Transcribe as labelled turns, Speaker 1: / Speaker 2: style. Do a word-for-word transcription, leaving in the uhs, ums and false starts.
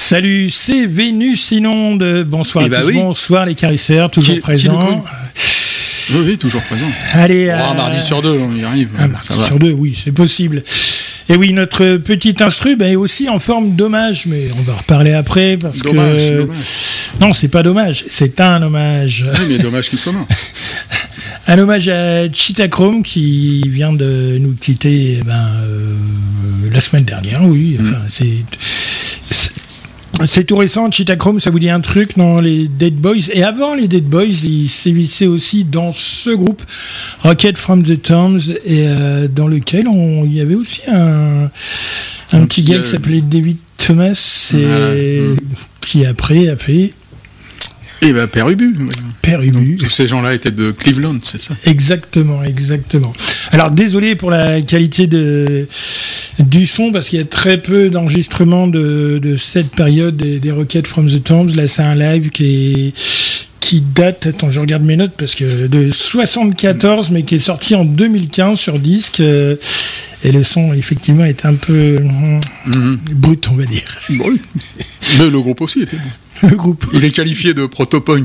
Speaker 1: Salut, c'est Vénus Inonde. Bonsoir
Speaker 2: eh
Speaker 1: à
Speaker 2: bah
Speaker 1: tous,
Speaker 2: oui.
Speaker 1: bonsoir les carisseurs, toujours
Speaker 2: qui,
Speaker 1: présents.
Speaker 2: Qui oui, oui, toujours présent.
Speaker 1: Allez,
Speaker 2: oh,
Speaker 1: euh...
Speaker 2: un mardi sur deux, on y arrive.
Speaker 1: Un
Speaker 2: ça
Speaker 1: mardi
Speaker 2: va.
Speaker 1: sur deux, oui, c'est possible. Et oui, notre petit instru ben, est aussi en forme d'hommage, mais on va en reparler après. Parce
Speaker 2: dommage,
Speaker 1: que...
Speaker 2: dommage.
Speaker 1: Non, c'est pas dommage, c'est un hommage.
Speaker 2: Oui, mais dommage qu'il soit mort.
Speaker 1: Un hommage à Cheetah-Chrome qui vient de nous quitter ben, euh, la semaine dernière, oui. Enfin, mm. c'est, c'est, c'est tout récent. Cheetah-Chrome, ça vous dit un truc dans les Dead Boys. Et avant les Dead Boys, il sévissait aussi dans ce groupe Rocket from the Tombs, et euh, dans lequel on, il y avait aussi un, un, un petit gars euh... qui s'appelait David Thomas, et voilà. mm. qui après a fait...
Speaker 2: Et bah Père Ubu.
Speaker 1: Père Ubu.
Speaker 2: Donc, tous ces gens-là étaient de Cleveland, c'est ça?
Speaker 1: Exactement, exactement. Alors désolé pour la qualité de du son, parce qu'il y a très peu d'enregistrements de, de cette période des, des Rocket from the Tombs. Là, c'est un live qui est qui date, attends, je regarde mes notes, parce que de soixante-quatorze, mais qui est sorti en deux mille quinze sur disque. Euh, et le son, effectivement, est un peu mm-hmm. brut, on va dire.
Speaker 2: Bon, oui. Mais le groupe aussi était bon.
Speaker 1: Le groupe.
Speaker 2: Il est qualifié de proto-punk